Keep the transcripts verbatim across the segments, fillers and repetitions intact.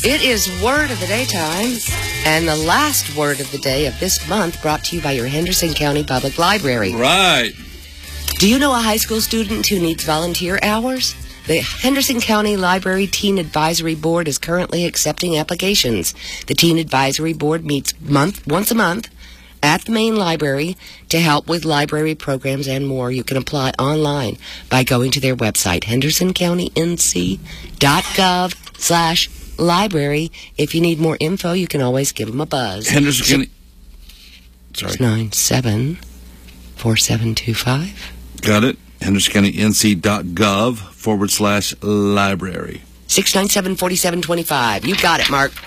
It is Word of the Day time, and the last Word of the Day of this month brought to you by your Henderson County Public Library. Right. Do you know a high school student who needs volunteer hours? The Henderson County Library Teen Advisory Board is currently accepting applications. The Teen Advisory Board meets month once a month at the main library to help with library programs and more. You can apply online by going to their website, henderson county n c dot gov slash library. If you need more info, you can always give them a buzz. Henderson County. Sorry. nine seven four seven two five. Got it. henderson county n c dot gov forward slash library. six nine seven, four seven two five. You got it, Mark.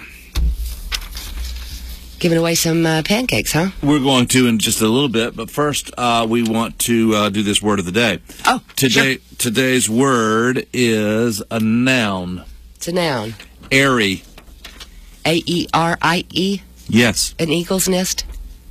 Giving away some uh, pancakes, huh? We're going to in just a little bit, but first uh, we want to uh, do this word of the day. Oh, Today, sure. Today's word is a noun. It's a noun. Airy. A E R I E? Yes. An eagle's nest?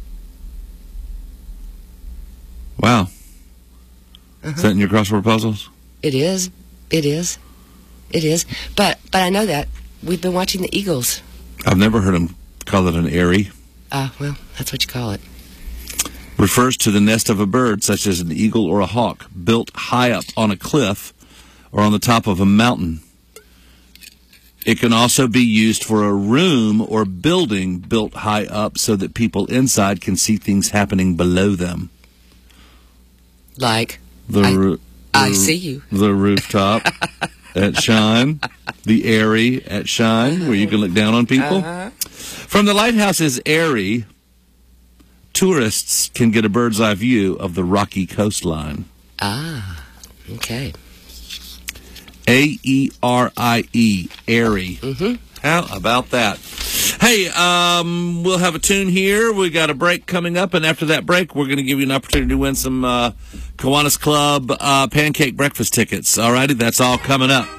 Wow. Uh-huh. Is that in your crossword puzzles? It is. It is. It is. But but I know that. We've been watching the Eagles. I've never heard them call it an airy. Ah, uh, well, that's what you call it. Refers to the nest of a bird, such as an eagle or a hawk, built high up on a cliff or on the top of a mountain. It can also be used for a room or building built high up so that people inside can see things happening below them. Like? The I, ro- I the, see you. The rooftop at Shine. The Airy at Shine, where you can look down on people. Uh-huh. From the lighthouse's Airy, tourists can get a bird's eye view of the rocky coastline. Ah, okay. A E R I E, Airy. Mm-hmm. How about that? Hey, um, we'll have a tune here. We got a break coming up, and after that break, we're going to give you an opportunity to win some uh, Kiwanis Club uh, pancake breakfast tickets. All righty, that's all coming up.